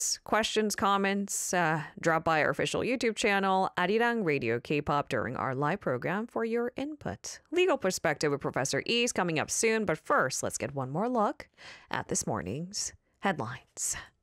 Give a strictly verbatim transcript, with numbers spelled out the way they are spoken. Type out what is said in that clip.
questions, comments, uh, drop by our official YouTube channel, Arirang Radio K-pop, during our live program for your input. Legal Perspective with Professor E's coming up soon, but first, let's get one more look at this morning's headlines.